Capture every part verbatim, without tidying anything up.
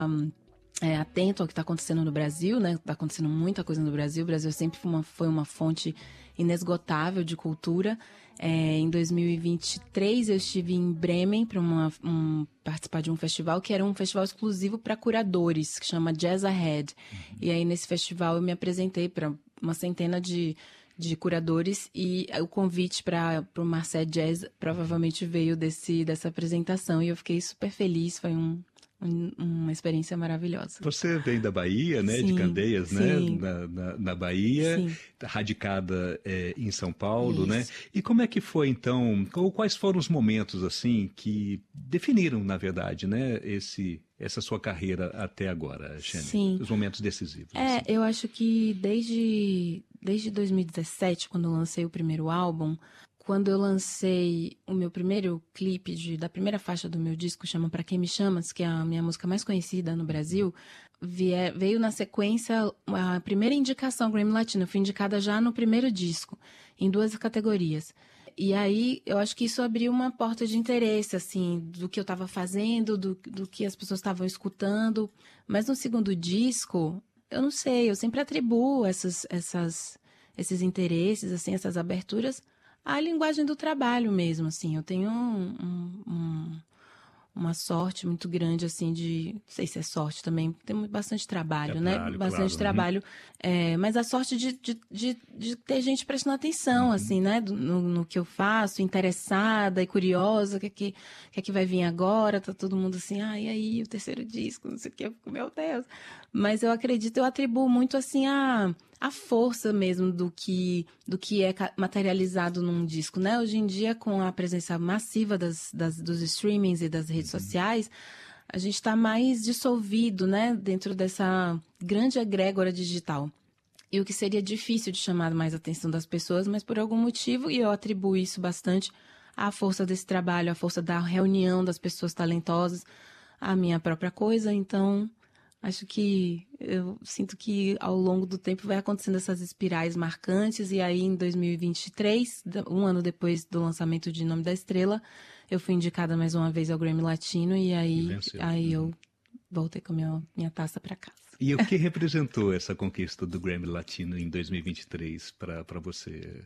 é, atento ao que está acontecendo no Brasil, né? Está acontecendo muita coisa no Brasil. O Brasil sempre foi uma, foi uma fonte inesgotável de cultura. É, em dois mil e vinte e três eu estive em Bremen para um, participar de um festival que era um festival exclusivo para curadores, que chama Jazz Ahead. Uhum. E aí nesse festival eu me apresentei para uma centena de, de curadores e o convite para o Marseille Jazz provavelmente veio desse, dessa apresentação e eu fiquei super feliz, foi um... uma experiência maravilhosa. Você vem da Bahia, né? Sim, de Candeias, sim. né? Na, na, na Bahia, sim. radicada é, em São Paulo, Isso. né? E como é que foi, então, quais foram os momentos, assim, que definiram, na verdade, né? Esse, essa sua carreira até agora, Xênia? Sim. Os momentos decisivos. É, assim. eu acho que desde, desde dois mil e dezessete, quando eu lancei o primeiro álbum, quando eu lancei o meu primeiro clipe de, da primeira faixa do meu disco, chama Pra Quem Me Chamas, que é a minha música mais conhecida no Brasil, vie, veio na sequência a primeira indicação Grammy Latino. Eu fui indicada já no primeiro disco, em duas categorias. E aí, eu acho que isso abriu uma porta de interesse, assim, do que eu estava fazendo, do, do que as pessoas estavam escutando. Mas no segundo disco, eu não sei, eu sempre atribuo essas, essas, esses interesses, assim, essas aberturas a linguagem do trabalho mesmo, assim. Eu tenho um, um, um, uma sorte muito grande, assim, de... Não sei se é sorte também, tem bastante trabalho, é né? Trabalho, bastante claro, trabalho. Uhum. É, mas a sorte de, de, de, de ter gente prestando atenção, uhum. assim, né? No, no que eu faço, interessada e curiosa, o que é que, que, é que vai vir agora? Tá todo mundo assim, ah, e aí, o terceiro disco, não sei o que. Eu fico, meu Deus. Mas eu acredito, eu atribuo muito, assim, a... a força mesmo do que, do que é materializado num disco, né? Hoje em dia, com a presença massiva das, das, dos streamings e das redes uhum. sociais, a gente está mais dissolvido, né? Dentro dessa grande egrégora digital. E o que seria difícil de chamar mais a atenção das pessoas, mas por algum motivo, e eu atribuo isso bastante à força desse trabalho, à força da reunião das pessoas talentosas, à minha própria coisa, então... Acho que eu sinto que ao longo do tempo vai acontecendo essas espirais marcantes e aí em dois mil e vinte e três, um ano depois do lançamento de Nome da Estrela, eu fui indicada mais uma vez ao Grammy Latino e aí, e aí eu voltei com a minha, minha taça para casa. E o que representou essa conquista do Grammy Latino em dois mil e vinte e três para para você?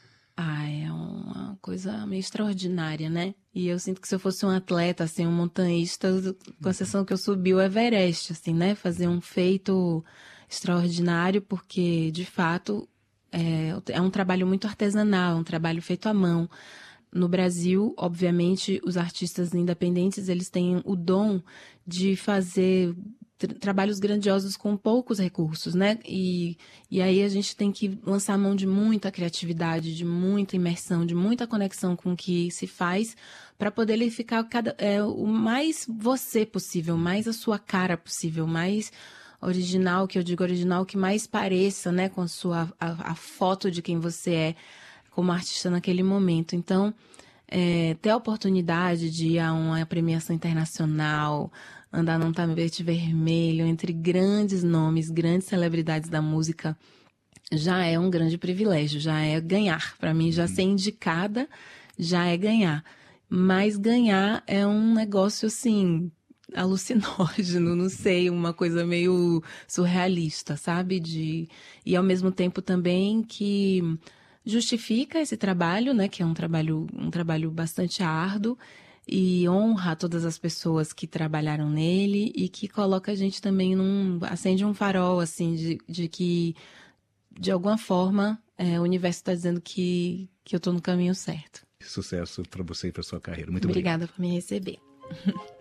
Ah, é uma coisa meio extraordinária, né? E eu sinto que se eu fosse um atleta, assim, um montanhista, com exceção que eu subi o Everest, assim, né? Fazer um feito extraordinário, porque, de fato, é, é um trabalho muito artesanal, é um trabalho feito à mão. No Brasil, obviamente, os artistas independentes, eles têm o dom de fazer... trabalhos grandiosos com poucos recursos, né? E, e aí a gente tem que lançar a mão de muita criatividade, de muita imersão, de muita conexão com o que se faz para poder ele ficar cada, é, o mais você possível, mais a sua cara possível, mais original, que eu digo original, que mais pareça, né? Com a sua a, a foto de quem você é como artista naquele momento. Então, é, ter a oportunidade de ir a uma premiação internacional, andar num tapete vermelho entre grandes nomes, grandes celebridades da música, já é um grande privilégio, já é ganhar. Para mim, já ser indicada já é ganhar. Mas ganhar é um negócio, assim, alucinógeno, não sei, uma coisa meio surrealista, sabe? De... E ao mesmo tempo também que justifica esse trabalho, né? Que é um trabalho, um trabalho bastante árduo, e honra todas as pessoas que trabalharam nele e que coloca a gente também num... acende um farol, assim, de, de que, de alguma forma, é, o universo está dizendo que, que eu estou no caminho certo. Sucesso para você e para sua carreira. Muito obrigado. Obrigada obrigado. por me receber.